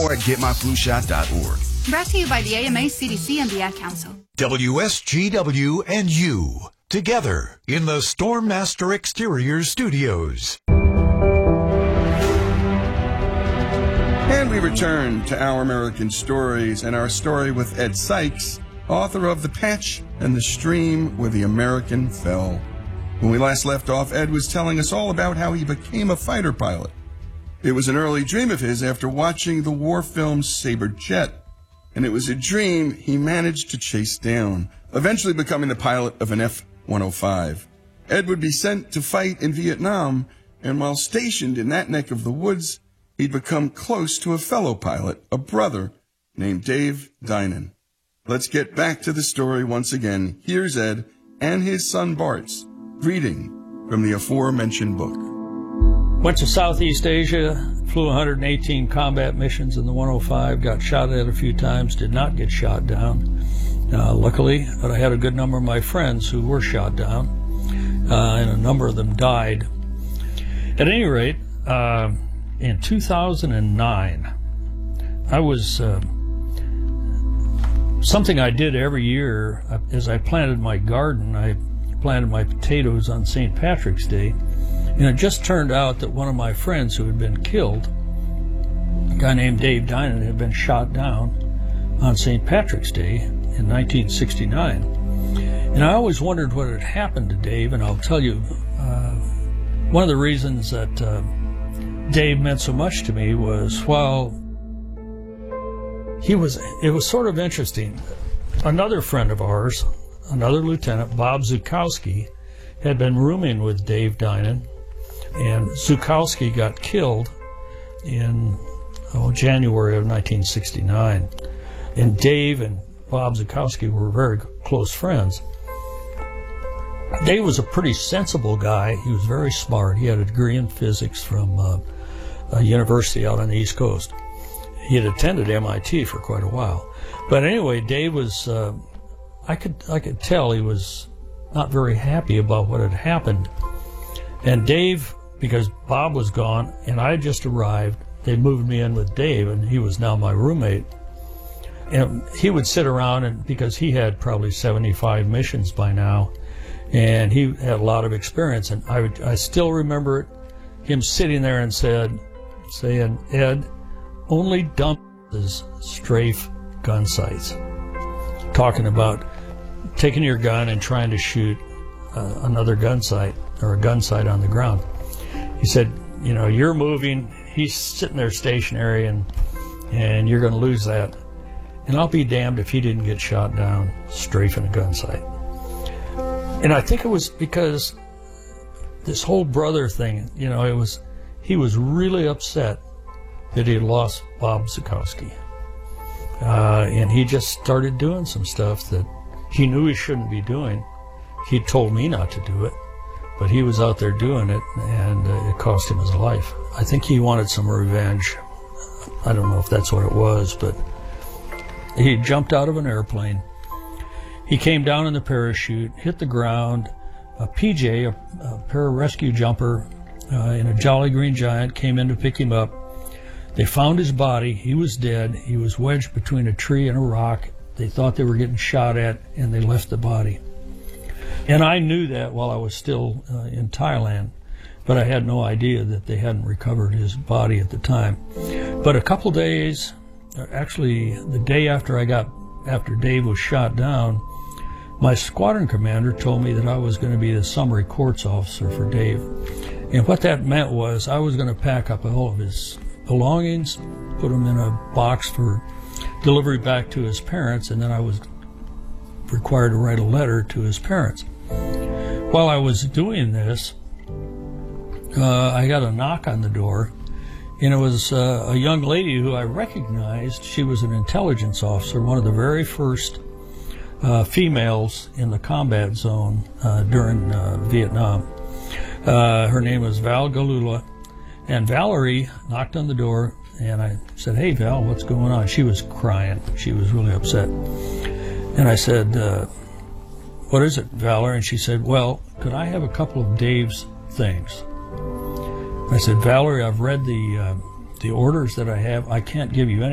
more at getmyflushot.org. Brought to you by the AMA, CDC, and the Ad Council. WSGW and you, together in the Stormmaster Exteriors studios. And we return to Our American Stories and our story with Ed Sykes, author of The Patch and the Stream Where the American Fell. When we last left off, Ed was telling us all about how he became a fighter pilot. It was an early dream of his after watching the war film Sabre Jet, and it was a dream he managed to chase down, eventually becoming the pilot of an F-105. Ed would be sent to fight in Vietnam, and while stationed in that neck of the woods, he'd become close to a fellow pilot, a brother, named Dave Dinan. Let's get back to the story once again. Here's Ed and his son Bart's reading from the aforementioned book. Went to Southeast Asia, flew 118 combat missions in the 105, got shot at a few times, did not get shot down, luckily, but I had a good number of my friends who were shot down, and a number of them died. At any rate, in 2009, I was, something I did every year, as I planted my garden, I planted my potatoes on St. Patrick's Day, and it just turned out that one of my friends who had been killed, a guy named Dave Dinan, had been shot down on St. Patrick's Day in 1969. And I always wondered what had happened to Dave, and I'll tell you, one of the reasons that Dave meant so much to me was while it was sort of interesting. Another friend of ours, another lieutenant, Bob Zukowski, had been rooming with Dave Dinan, and Zukowski got killed in January of 1969. And Dave and Bob Zukowski were very close friends. Dave was a pretty sensible guy. He was very smart. He had a degree in physics from a university out on the East Coast. He had attended MIT for quite a while. But anyway, Dave was, I could tell he was not very happy about what had happened. And Dave, because Bob was gone and I had just arrived, they moved me in with Dave, and he was now my roommate. And he would sit around, and because he had probably 75 missions by now, and he had a lot of experience, and I still remember him sitting there and saying, Ed, only dump is strafe gun sights. Talking about taking your gun and trying to shoot another gun sight or a gun sight on the ground. He said, you know, you're moving, he's sitting there stationary, and you're going to lose that. And I'll be damned if he didn't get shot down strafing a gun sight. And I think it was because this whole brother thing, you know, he was really upset that he had lost Bob Zukowski. And he just started doing some stuff that he knew he shouldn't be doing. He told me not to do it, but he was out there doing it, and it cost him his life. I think he wanted some revenge. I don't know if that's what it was, but he jumped out of an airplane. He came down in the parachute, hit the ground. A PJ, a pararescue jumper in a Jolly Green Giant, came in to pick him up. They found his body. He was dead. He was wedged between a tree and a rock. They thought they were getting shot at, and they left the body. And I knew that while I was still in Thailand, but I had no idea that they hadn't recovered his body at the time. But a couple days, actually the day after Dave was shot down, my squadron commander told me that I was going to be the summary courts officer for Dave. And what that meant was I was going to pack up all of his belongings, put them in a box for delivery back to his parents, and then I was required to write a letter to his parents. While I was doing this, I got a knock on the door, and it was a young lady who I recognized. She was an intelligence officer, one of the very first females in the combat zone during Vietnam. Her name was Val Galula, and Valerie knocked on the door, and I said, "Hey, Val, what's going on?" She was crying. She was really upset. And I said, "What is it, Valerie?" And she said, "Well, could I have a couple of Dave's things?" I said, "Valerie, I've read the orders that I have. I can't give you any."